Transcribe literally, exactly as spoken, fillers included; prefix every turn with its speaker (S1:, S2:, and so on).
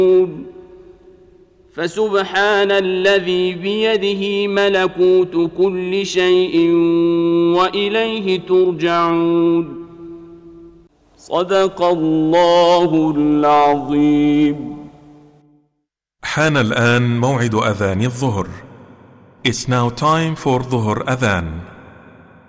S1: فسبحان الذي بيده ملكوت كل شيء وإليه ترجعون. صدق الله العظيم.
S2: حان الآن موعد أذان الظهر. It's now time for ظهر أذان.